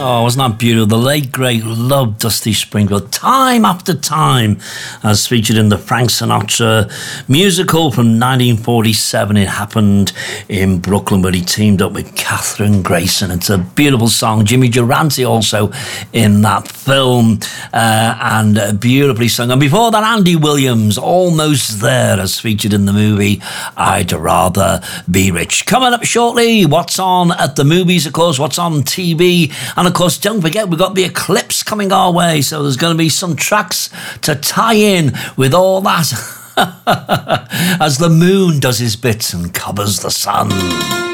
Oh, wasn't that beautiful? The late, great, loved Dusty Springfield, time after time, as featured in the Frank Sinatra musical from 1947. It happened in Brooklyn, where he teamed up with Catherine Grayson. It's a beautiful song. Jimmy Durante also in that film, and beautifully sung. And before that, Andy Williams, Almost There, as featured in the movie I'd Rather Be Rich. Coming up shortly, what's on at the movies, of course, what's on TV, and of course, don't forget, we've got the eclipse coming our way, so there's going to be some tracks to tie in with all that as the moon does his bits and covers the sun.